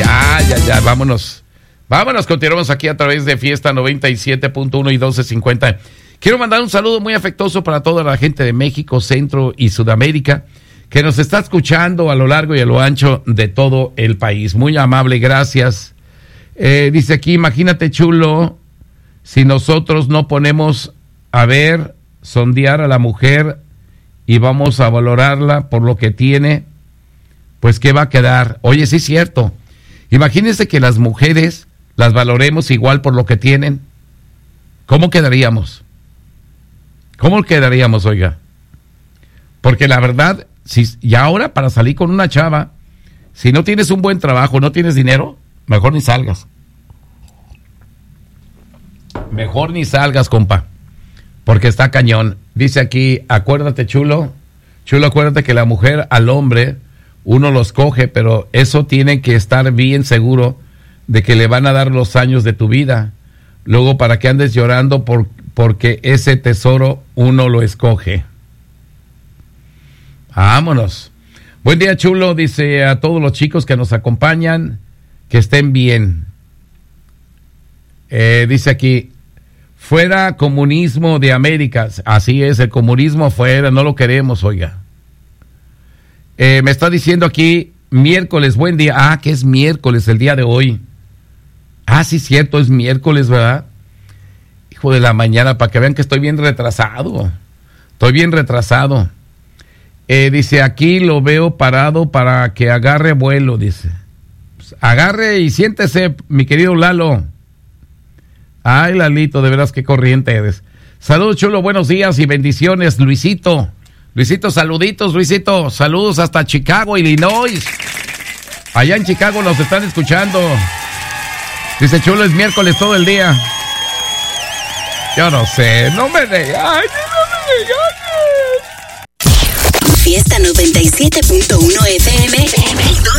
Ya, vámonos. Continuamos aquí a través de Fiesta 97.1 y 1250. Quiero mandar un saludo muy afectuoso para toda la gente de México, Centro y Sudamérica, que nos está escuchando a lo largo y a lo ancho de todo el país. Muy amable, gracias. Dice aquí, imagínate, chulo, si nosotros no ponemos a ver, sondear a la mujer y vamos a valorarla por lo que tiene, pues ¿qué va a quedar? Oye, sí es cierto. Imagínense que las mujeres las valoremos igual por lo que tienen. ¿Cómo quedaríamos? Oiga? Porque la verdad, y ahora para salir con una chava, si no tienes un buen trabajo, no tienes dinero, mejor ni salgas. Mejor ni salgas, compa. Porque está cañón. Dice aquí, acuérdate, chulo, acuérdate que la mujer al hombre, uno los coge, pero eso tiene que estar bien seguro de que le van a dar los años de tu vida. Luego, para que andes llorando porque ese tesoro uno lo escoge. Vámonos. Buen día, chulo, dice a todos los chicos que nos acompañan, que estén bien. Dice aquí, fuera comunismo de América. Así es, el comunismo afuera, no lo queremos, oiga. Me está diciendo aquí, miércoles, buen día. Que es miércoles el día de hoy. Sí, cierto, es miércoles, ¿verdad? Hijo de la mañana, para que vean que estoy bien retrasado. Dice, aquí lo veo parado para que agarre vuelo, dice. Pues, agarre y siéntese, mi querido Lalo. Ay, Lalito, de veras qué corriente eres. Saludos, chulo, buenos días y bendiciones, Luisito. Luisito, saluditos, Luisito. Saludos hasta Chicago, Illinois. Allá en Chicago nos están escuchando. Dice, chulo, es miércoles todo el día. Yo no sé, no me regañes. Fiesta 97.1 FM.